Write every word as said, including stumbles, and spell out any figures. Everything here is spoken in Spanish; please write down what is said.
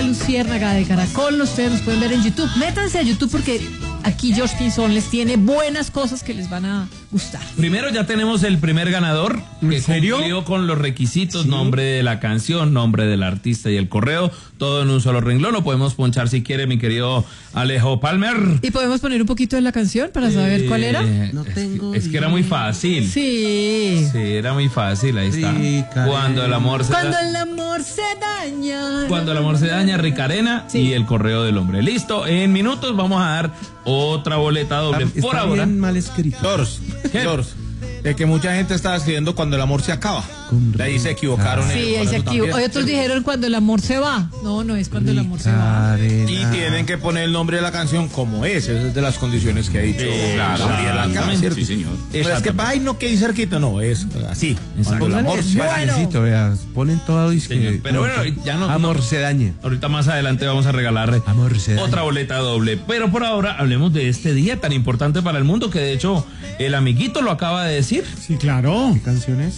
Luciérnaga de Caracol. Ustedes nos pueden ver en YouTube. Métanse a YouTube porque aquí George Pinzón les tiene buenas cosas que les van a gustar. Primero ya tenemos el primer ganador que cumplió con los requisitos, ¿sí? Nombre de la canción, nombre del artista y el correo, todo en un solo renglón. Lo podemos ponchar si quiere, mi querido Alejo Palmer. ¿Y podemos poner un poquito de la canción para saber eh, cuál era? No tengo es, que, es que era muy fácil. Sí. Sí, era muy fácil, ahí está. Ricarena. Cuando el amor se Cuando da... el amor se daña. Cuando el amor se daña, Ricarena, sí. Y el correo del hombre. Listo, en minutos vamos a dar otra boleta doble. Está, por está ahora. Bien mal escrito. George, George, de que mucha gente estaba escribiendo cuando el amor se acaba. De ahí se equivocaron. Sí, ahí se equivocaron. Hoy otros dijeron cuando el amor se va. No, no es cuando el amor se va. Y tienen que poner el nombre de la canción como es. Esa es de las condiciones que ha dicho. Eh, claro, ¿cierto? Sí, señor. Pero es que, ay, no, que ahí cerquito. No, es así. Cuando el amor se va. Necesito, veas, ponen todo y que, pero bueno, ya no. Amor no, se dañe. Ahorita más adelante vamos a regalar amor se otra dañe. boleta doble. Pero por ahora hablemos de este día tan importante para el mundo que de hecho el amiguito lo acaba de decir. Sí, claro. ¿Qué canciones?